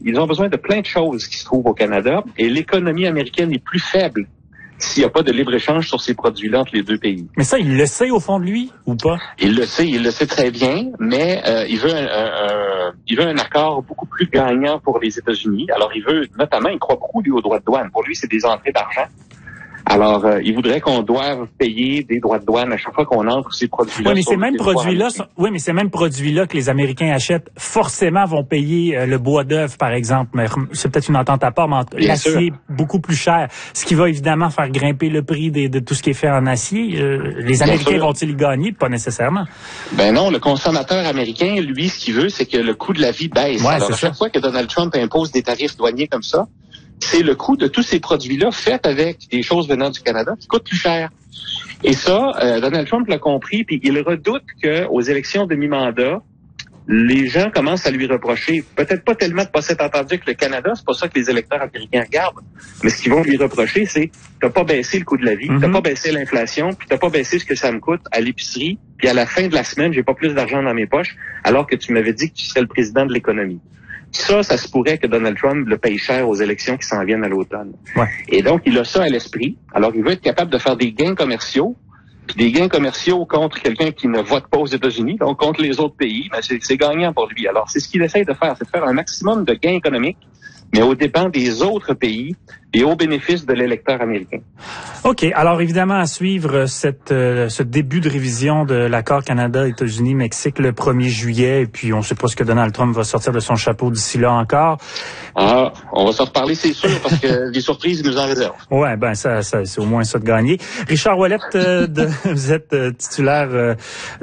Ils ont besoin de plein de choses qui se trouvent au Canada et l'économie américaine est plus faible s'il n'y a pas de libre-échange sur ces produits-là entre les deux pays. Mais ça, il le sait au fond de lui, ou pas? Il le sait très bien, mais il veut un accord beaucoup plus gagnant pour les États-Unis. Alors, il croit beaucoup, lui, aux droits de douane. Pour lui, c'est des entrées d'argent. Alors, il voudrait qu'on doive payer des droits de douane à chaque fois qu'on entre ces produits-là. Oui, mais ces mêmes produits-là que les Américains achètent, forcément vont payer le bois d'œuvre, par exemple. Mais c'est peut-être une entente à part, mais l'acier beaucoup plus cher. Ce qui va évidemment faire grimper le prix de tout ce qui est fait en acier. Les Américains vont-ils y gagner? Pas nécessairement. Ben non, le consommateur américain, lui, ce qu'il veut, c'est que le coût de la vie baisse. Ouais, alors, à chaque fois que Donald Trump impose des tarifs douaniers comme ça, c'est le coût de tous ces produits-là faits avec des choses venant du Canada qui coûtent plus cher. Et ça, Donald Trump l'a compris, puis il redoute qu'aux élections de mi-mandat, les gens commencent à lui reprocher, peut-être pas tellement de pas s'être entendu avec le Canada, c'est pas ça que les électeurs américains regardent, mais ce qu'ils vont lui reprocher, c'est t'as pas baissé le coût de la vie, t'as pas baissé l'inflation, puis t'as pas baissé ce que ça me coûte à l'épicerie, puis à la fin de la semaine, j'ai pas plus d'argent dans mes poches, alors que tu m'avais dit que tu serais le président de l'économie. Ça se pourrait que Donald Trump le paye cher aux élections qui s'en viennent à l'automne. Ouais. Et donc, il a ça à l'esprit. Alors, il veut être capable de faire des gains commerciaux, puis des gains commerciaux contre quelqu'un qui ne vote pas aux États-Unis, donc contre les autres pays, mais c'est gagnant pour lui. Alors, c'est ce qu'il essaye de faire, c'est de faire un maximum de gains économiques, mais aux dépens des autres pays et au bénéfice de l'électeur américain. OK. Alors, évidemment, à suivre ce début de révision de l'accord Canada-États-Unis-Mexique le 1er juillet. Et puis, on ne sait pas ce que Donald Trump va sortir de son chapeau d'ici là encore. Ah, on va s'en reparler, c'est sûr, parce que les surprises, ils nous en réservent. Ouais, ben ça c'est au moins ça de gagner. Richard Ouellette, vous êtes titulaire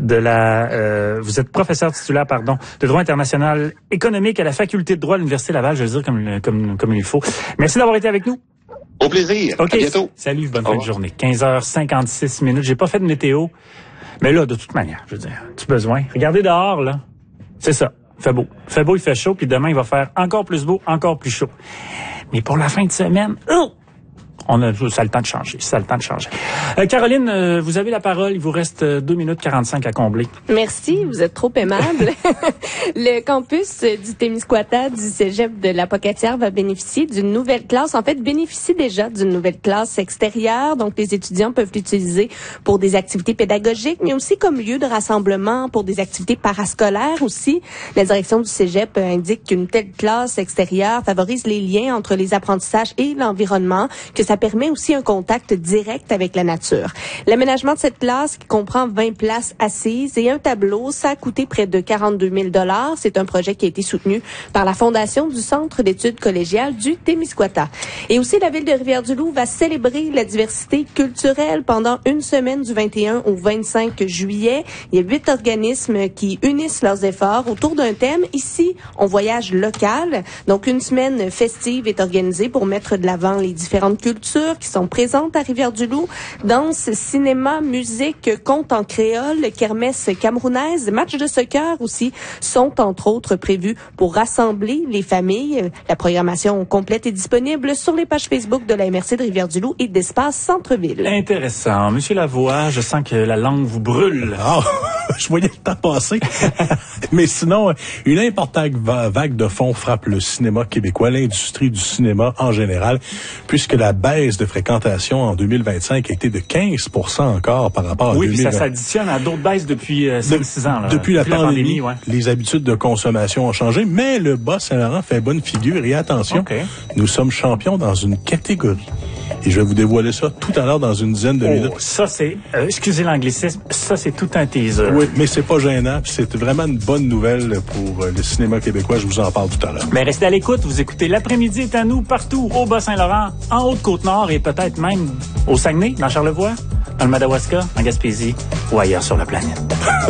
vous êtes professeur titulaire, de droit international économique à la faculté de droit de l'Université Laval, je veux dire comme il faut. Merci d'avoir été avec nous. Au plaisir. Okay. À bientôt. Salut, bonne fin de journée. 15h56. J'ai pas fait de météo, mais là, de toute manière, je veux dire, tu as besoin. Regardez dehors, là. C'est ça. Fait beau, il fait chaud, puis demain, il va faire encore plus beau, encore plus chaud. Mais pour la fin de semaine, ça a le temps de changer. Caroline, vous avez la parole. Il vous reste 2 minutes 45 à combler. Merci, vous êtes trop aimable. Le campus du Témiscouata du Cégep de la Pocatière va bénéficier d'une nouvelle classe. En fait, bénéficie déjà d'une nouvelle classe extérieure. Donc, les étudiants peuvent l'utiliser pour des activités pédagogiques, mais aussi comme lieu de rassemblement pour des activités parascolaires aussi. La direction du Cégep indique qu'une telle classe extérieure favorise les liens entre les apprentissages et l'environnement, que ça permet aussi un contact direct avec la nature. L'aménagement de cette classe, qui comprend 20 places assises et un tableau, ça a coûté près de 42 000 $. C'est un projet qui a été soutenu par la Fondation du Centre d'études collégiales du Témiscouata. Et aussi, la ville de Rivière-du-Loup va célébrer la diversité culturelle pendant une semaine du 21 au 25 juillet. Il y a 8 organismes qui unissent leurs efforts autour d'un thème. Ici, on voyage local. Donc, une semaine festive est organisée pour mettre de l'avant les différentes cultures qui sont présentes à Rivière-du-Loup. Danse, cinéma, musique, contes en créole, kermesse camerounaise, matchs de soccer aussi sont entre autres prévus pour rassembler les familles. La programmation complète est disponible sur les pages Facebook de la MRC de Rivière-du-Loup et d'Espace Centre-Ville. Intéressant. Monsieur Lavoie, je sens que la langue vous brûle. Je voyais le temps passer. Mais sinon, une importante vague de fonds frappe le cinéma québécois, l'industrie du cinéma en général, puisque la baisse de fréquentation en 2025 a été de 15% encore par rapport à 2020. Oui, puis ça s'additionne à d'autres baisses depuis 5-6 ans. Là. Depuis la pandémie, ouais. Les habitudes de consommation ont changé, mais le Bas-Saint-Laurent fait bonne figure et attention, nous sommes champions dans une catégorie. Et je vais vous dévoiler ça tout à l'heure dans une dizaine de minutes. Ça c'est, excusez l'anglicisme, ça c'est tout un teaser. Oui, mais c'est pas gênant, c'est vraiment une bonne nouvelle pour le cinéma québécois, je vous en parle tout à l'heure. Mais restez à l'écoute, vous écoutez L'après-midi est à nous partout au Bas-Saint-Laurent, en Haute-Côte-Nord et peut-être même au Saguenay, dans Charlevoix, dans le Madawaska, en Gaspésie ou ailleurs sur la planète.